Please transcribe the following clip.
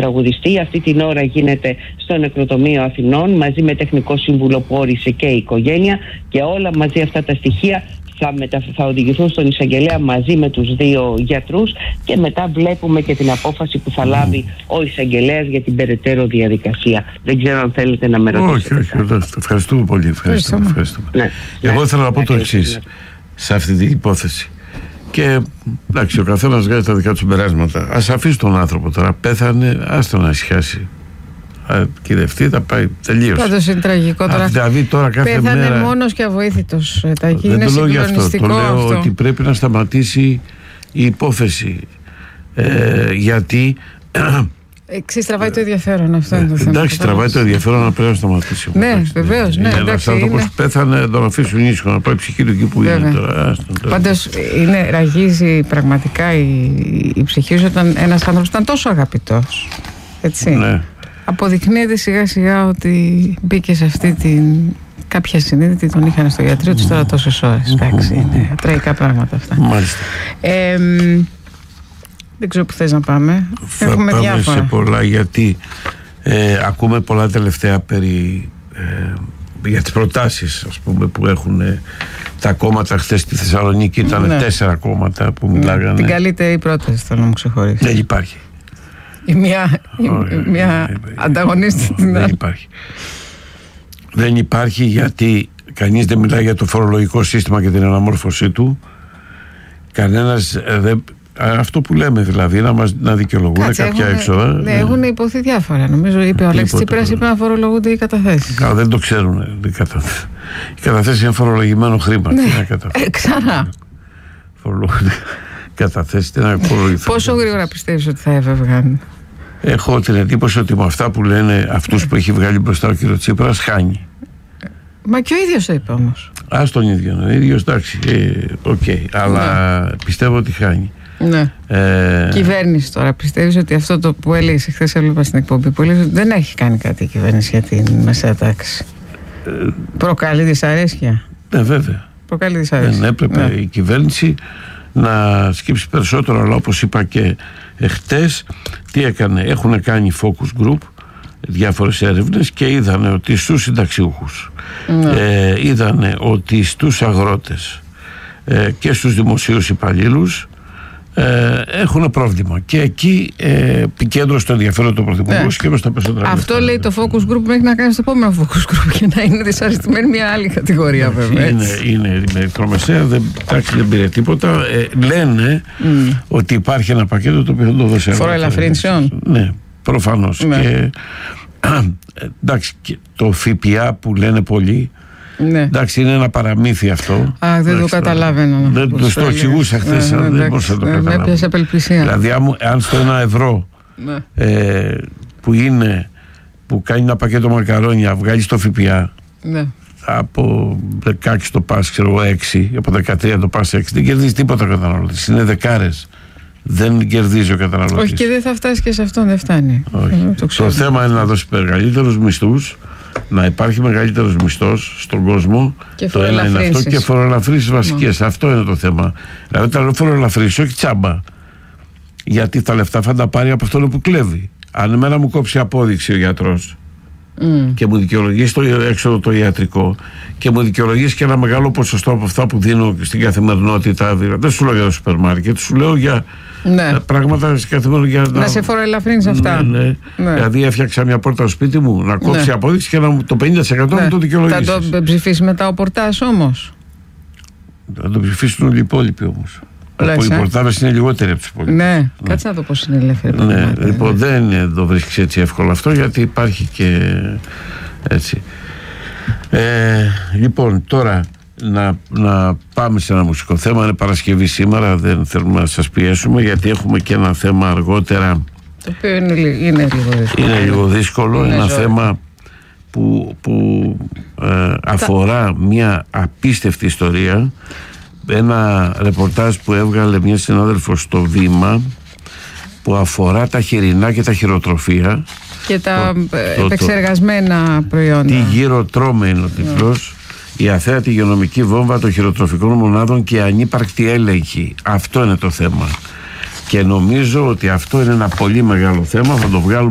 τραγουδιστή. Αυτή την ώρα γίνεται στο Νεκροτομείο Αθηνών μαζί με τεχνικό σύμβουλο που όρισε και η οικογένεια, και όλα μαζί αυτά τα στοιχεία θα οδηγηθούν στον εισαγγελέα μαζί με τους 2 γιατρούς, και μετά βλέπουμε και την απόφαση που θα λάβει ο εισαγγελέας για την περαιτέρω διαδικασία. Δεν ξέρω αν θέλετε να με ρωτήσετε. Όχι, ευχαριστούμε πολύ. Ευχαριστούμε. Ναι, Εγώ ήθελα να πω το εξής σε αυτή την υπόθεση. Και εντάξει, ο καθένας βγάζει τα δικά του συμπεράσματα. Ας αφήσει τον άνθρωπο τώρα. Πέθανε, άστο να ησυχάσει. Κυδευτεί, θα πάει, τελείως. Πάντως είναι τραγικό τώρα. Δηλαδή τώρα κάθε πέθανε μέρα μόνος και αβοήθητος. Δεν το λέω γι' αυτό. Το λέω ότι πρέπει να σταματήσει η υπόθεση. Γιατί τραβάει το ενδιαφέρον, αυτό είναι το θέμα. Εντάξει, τραβάει το ενδιαφέρον, να πρέπει να σταματήσει. Ναι, βεβαίως. Ναι, ένας άνθρωπος πέθανε, να τον αφήσουν ήσυχο, να πάει ψυχή του εκεί που είναι τώρα. Πάντως ραγίζει πραγματικά η ψυχή σου όταν ένας άνθρωπος ήταν τόσο αγαπητός. Έτσι. Ναι. Αποδεικνύεται σιγά σιγά ότι μπήκε σε αυτή την. Κάποια συνείδητη τον είχαν στο γιατρείο του τώρα τόσες ώρες. Εντάξει, είναι τραγικά πράγματα αυτά. Μάλιστα. Δεν ξέρω που θες να πάμε. Έχουμε πάμε διάφορα. Σε πολλά, γιατί ακούμε πολλά τελευταία περί για τις προτάσεις, ας πούμε, που έχουν τα κόμματα. Χθες στη Θεσσαλονίκη ήταν 4 κόμματα που μιλάγανε. Την καλύτερη πρόταση θέλω να μου ξεχωρίσει. Δεν υπάρχει. Η μία ανταγωνίστη την άλλη. Δεν υπάρχει, γιατί κανείς δεν μιλάει για το φορολογικό σύστημα και την αναμόρφωσή του. Κανένας δεν. Αυτό που λέμε δηλαδή, να δικαιολογούν κάποια έξοδα. Ναι, έχουν υποθεί διάφορα. Νομίζω είπε ο Αλέξης Τσίπρας, είπε να φορολογούνται οι καταθέσεις. Καλά, δεν το ξέρουν. Οι καταθέσεις είναι φορολογημένο χρήμα. Ναι, ξανά. Φορολογούνται καταθέσεις, τι να φορολογηθούν. Πόσο γρήγορα πιστεύεις ότι θα έφευγαν? Έχω την εντύπωση ότι με αυτά που λένε αυτούς που έχει βγάλει μπροστά ο κ. Τσίπρας, χάνει. Μα και ο ίδιος το είπε όμως. Ας τον ίδιο, ο ίδιος, εντάξει, αλλά πιστεύω ότι χάνει. Ναι. Κυβέρνηση τώρα, πιστεύεις ότι αυτό το που έλεγες χθες, έβλεπα στην εκπομπή που έλεγες ότι δεν έχει κάνει κάτι η κυβέρνηση για την μεσαία τάξη? Προκαλεί δυσαρέσκεια? Ναι, βέβαια. Προκαλεί δυσαρέσκεια. Έπρεπε η κυβέρνηση να σκύψει περισσότερο, αλλά όπως είπα και χτες, τι έκανε? Έχουν κάνει focus group, διάφορες έρευνες, και είδανε ότι στους συνταξιούχους, είδανε ότι στους αγρότες και στους δημοσίους υπαλλήλους έχουν πρόβλημα, και εκεί επικέντρωσε το ενδιαφέρον του Πρωθυπουργού και προς τα περισσότερα. Αυτό λέει το focus group, μέχρι να κάνει το επόμενο focus group και να είναι δυσαρεστημένη μια άλλη κατηγορία, βέβαια. Είναι με ηλεκτρομεσαία, δεν πήρε τίποτα. Λένε ότι υπάρχει ένα πακέτο το οποίο δεν το δώσει. Φοροελαφρύνσεων. Ναι, προφανώς. Και εντάξει, το ΦΠΑ που λένε πολλοί. Ναι. Εντάξει, είναι ένα παραμύθι αυτό. Δεν το καταλαβαίνω. Δεν το εξηγούσα χθες. Δεν μπορούσα να το καταλάβω. Με έπιασε απελπισία. Δηλαδή, αν στο 1 ευρώ που κάνει ένα πακέτο μακαρόνια βγάλει το ΦΠΑ, από 16 το πας, ξέρω 6, από 13 το πας 6, δεν κερδίζει τίποτα ο καταναλωτής. Είναι δεκάρες. Δεν κερδίζει ο καταναλωτής. Όχι, και δεν θα φτάσει και σε αυτόν, δεν φτάνει. Το θέμα είναι να δώσει μεγαλύτερους μισθούς, να υπάρχει μεγαλύτερος μισθός στον κόσμο. Και το ένα είναι αυτό, και φοροελαφρύνσεις βασικές. Αυτό είναι το θέμα. Δηλαδή τα λέω φοροελαφρύνσεις, όχι τσάμπα. Γιατί τα λεφτά θα τα πάρει από αυτόν που κλέβει. Αν εμένα μου κόψει απόδειξη ο γιατρός και μου δικαιολογήσει το έξοδο το ιατρικό και μου δικαιολογήσει και ένα μεγάλο ποσοστό από αυτά που δίνω στην καθημερινότητα, δεν σου λέω για το σούπερ μάρκετ, σου λέω για πράγματα στην καθημερινότητα. Να σε φοροελαφρύνεις αυτά. Δηλαδή έφτιαξα μια πόρτα στο σπίτι μου, να κόψει απόδειξη και το 50% μου το δικαιολογήσει. Θα το ψηφίσει μετά ο πορτάς όμως? Θα το ψηφίσουν όλοι οι υπόλοιποι όμως. Οι πορτάδες είναι λιγότεροι από τους υπόλοιπους. Ναι, κάτσε να το πώς είναι ελεύθερη. Λοιπόν, δεν το βρίσκεις έτσι εύκολο αυτό, γιατί υπάρχει και έτσι. Λοιπόν, τώρα να πάμε σε ένα μουσικό θέμα. Είναι Παρασκευή σήμερα, δεν θέλουμε να σας πιέσουμε, γιατί έχουμε και ένα θέμα αργότερα, το οποίο είναι λίγο δύσκολο. Είναι λίγο δύσκολο, ένα θέμα που αφορά μια απίστευτη ιστορία. Ένα ρεπορτάζ που έβγαλε μια συνάδελφος στο Βήμα, που αφορά τα χοιρινά και τα χειροτροφία και τα επεξεργασμένα προϊόντα. Τι γύρω τρώμε είναι ο τίτλος. Η αθέατη υγειονομική βόμβα των χειροτροφικών μονάδων και ανύπαρκτη έλεγχη. Αυτό είναι το θέμα. Και νομίζω ότι αυτό είναι ένα πολύ μεγάλο θέμα. Θα το βγάλουμε